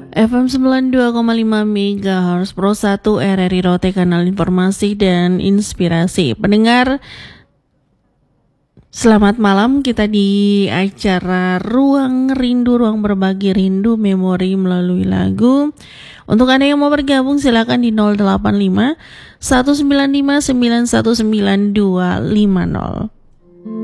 FM 92,5 MHz Pro 1 RRI Rote, kanal informasi dan inspirasi. Pendengar, selamat malam. Kita di acara Ruang Rindu, ruang berbagi rindu memori melalui lagu. Untuk Anda yang mau bergabung silakan di 085 195 919 250.